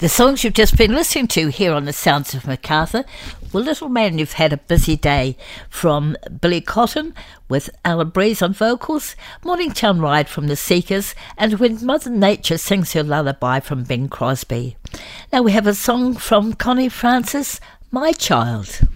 The songs you've just been listening to here on the Sounds of Macarthur were Little Man You've Had a Busy Day from Billy Cotton with Alan Breeze on vocals, Morningtown Ride from the Seekers, and When Mother Nature Sings Her Lullaby from Bing Crosby. Now we have a song from Connie Francis, My Child.